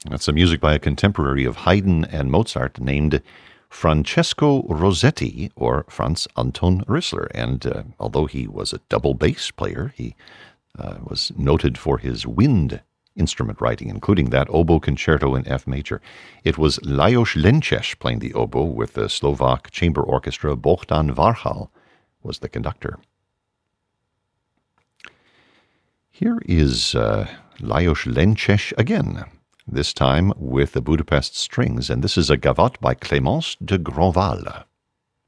That's some music by a contemporary of Haydn and Mozart named Francesco Rossetti, or Franz Anton Rissler. And although he was a double bass player, he was noted for his wind instrument writing, including that oboe concerto in F major. It was Lajos Lenčeš playing the oboe with the Slovak chamber orchestra. Bohdan Varchal was the conductor. Here is Lajos Lenčeš again, this time with the Budapest Strings, and this is a gavotte by Clémence de Grandval.